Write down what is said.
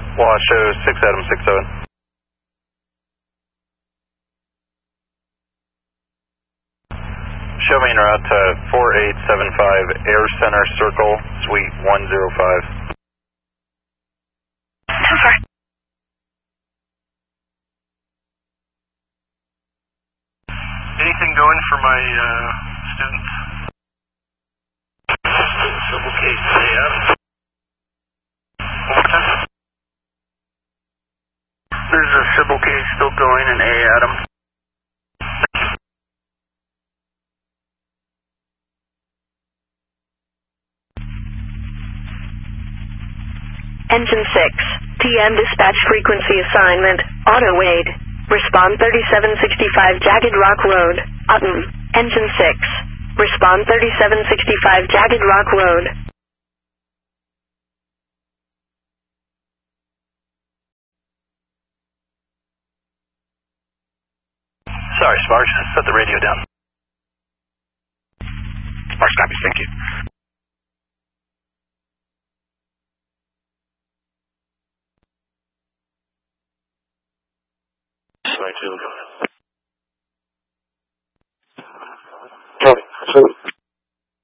Washoe 6 Adam 67. Show main route to 4875 Air Center Circle, Suite 105. Over. Anything going for my students? Civil case, yeah. There's a civil case still going in A, Adam. Engine 6, TM dispatch frequency assignment, Auto Wade. Respond 3765 Jagged Rock Road, Autumn. Engine 6. Respond 3765 Jagged Rock Road. Sorry, Sparks. Set the radio down. Sparks, copy. Thank you. Sorry, too. Tony, so